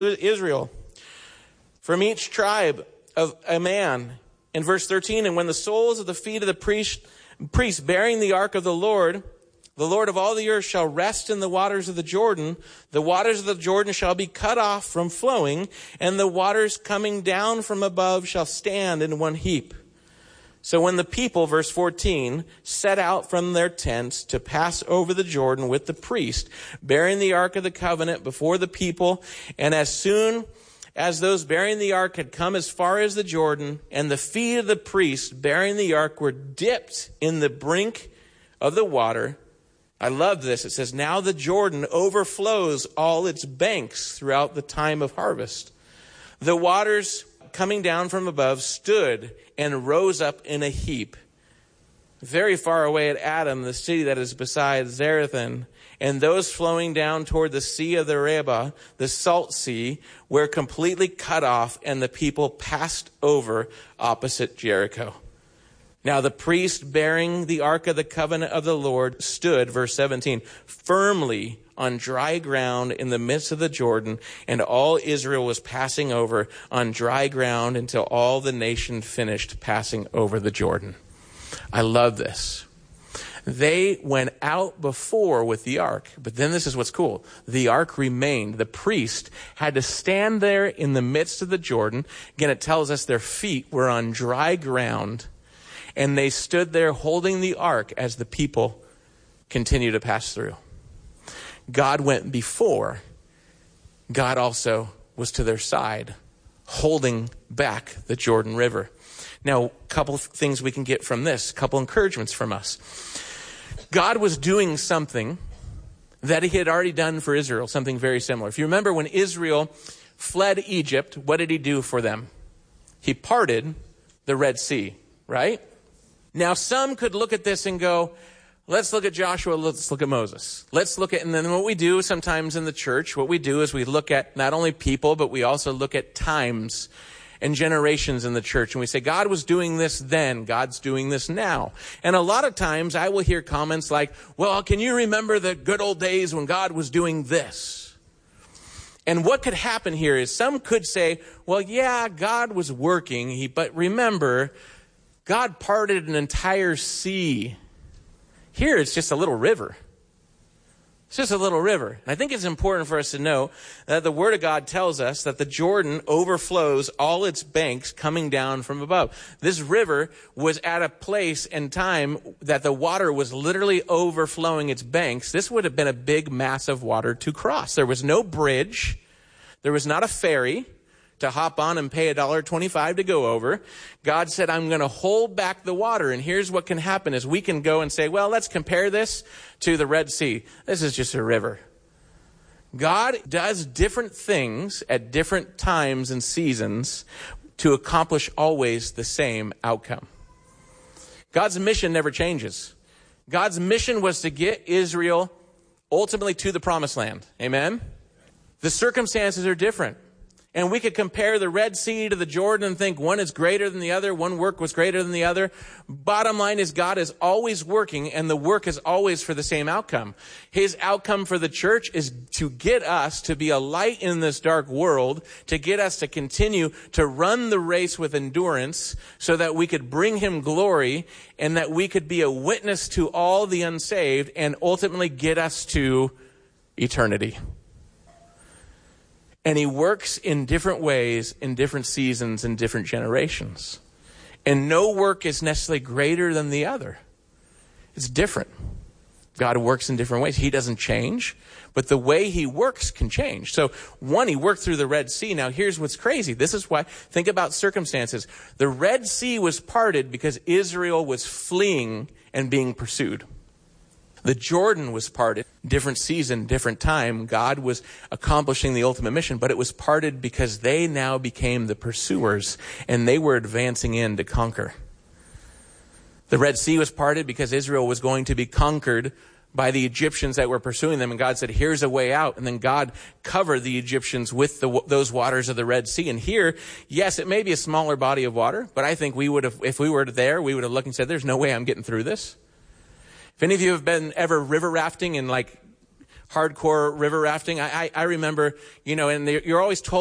Israel, from each tribe of a man. In verse 13, and when the soles of the feet of the priest bearing the ark of the Lord of all the earth shall rest in the waters of the Jordan of the Jordan shall be cut off from flowing, and the waters coming down from above shall stand in one heap. So when the people, verse 14, set out from their tents to pass over the Jordan with the priest, bearing the ark of the covenant before the people, and as soon as those bearing the ark had come as far as the Jordan, and the feet of the priest bearing the ark were dipped in the brink of the water. I love this. It says, now the Jordan overflows all its banks throughout the time of harvest. The waters coming down from above stood and rose up in a heap, very far away at Adam, the city that is beside Zarethan, and those flowing down toward the sea of the Arabah, the salt sea, were completely cut off, and the people passed over opposite Jericho. Now the priest bearing the ark of the covenant of the Lord stood, verse 17, firmly on dry ground in the midst of the Jordan, and all Israel was passing over on dry ground until all the nation finished passing over the Jordan. I love this. They went out before with the ark, but then this is what's cool. The ark remained. The priest had to stand there in the midst of the Jordan. Again, it tells us their feet were on dry ground, and they stood there holding the ark as the people continued to pass through. God went before. God also was to their side, holding back the Jordan River. Now, a couple of things we can get from this, a couple encouragements from us. God was doing something that he had already done for Israel, something very similar. If you remember when Israel fled Egypt, what did he do for them? He parted the Red Sea, right? Now, some could look at this and go, let's look at Joshua, let's look at Moses. Let's look at, and then what we do sometimes in the church, what we do is we look at not only people, but we also look at times and generations in the church. And we say, God was doing this then, God's doing this now. And a lot of times I will hear comments like, well, can you remember the good old days when God was doing this? And what could happen here is some could say, well, yeah, God was working, but remember, God parted an entire sea. Here it's just a little river. It's just a little river. And I think it's important for us to know that the Word of God tells us that the Jordan overflows all its banks coming down from above. This river was at a place and time that the water was literally overflowing its banks. This would have been a big mass of water to cross. There was no bridge. There was not a ferry to hop on and pay $1.25 to go over. God said, I'm going to hold back the water. And here's what can happen is we can go and say, well, let's compare this to the Red Sea. This is just a river. God does different things at different times and seasons to accomplish always the same outcome. God's mission never changes. God's mission was to get Israel ultimately to the promised land. Amen? The circumstances are different. And we could compare the Red Sea to the Jordan and think one is greater than the other, one work was greater than the other. Bottom line is God is always working, and the work is always for the same outcome. His outcome for the church is to get us to be a light in this dark world, to get us to continue to run the race with endurance so that we could bring him glory and that we could be a witness to all the unsaved and ultimately get us to eternity. And he works in different ways, in different seasons, in different generations. And no work is necessarily greater than the other. It's different. God works in different ways. He doesn't change, but the way he works can change. So one, he worked through the Red Sea. Now here's what's crazy. This is why, think about circumstances. The Red Sea was parted because Israel was fleeing and being pursued. The Jordan was parted, different season, different time. God was accomplishing the ultimate mission, but it was parted because they now became the pursuers and they were advancing in to conquer. The Red Sea was parted because Israel was going to be conquered by the Egyptians that were pursuing them. And God said, here's a way out. And then God covered the Egyptians with those waters of the Red Sea. And here, yes, it may be a smaller body of water, but I think we would have, if we were there, we would have looked and said, there's no way I'm getting through this. If any of you have been ever river rafting in like hardcore river rafting. I remember, and you're always told